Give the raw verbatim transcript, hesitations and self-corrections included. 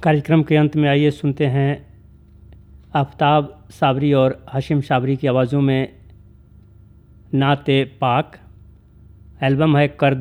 कार्यक्रम के अंत में आइए सुनते हैं आफ्ताब साबरी और हाशिम साबरी की आवाज़ों में नाते पाक। एल्बम है कर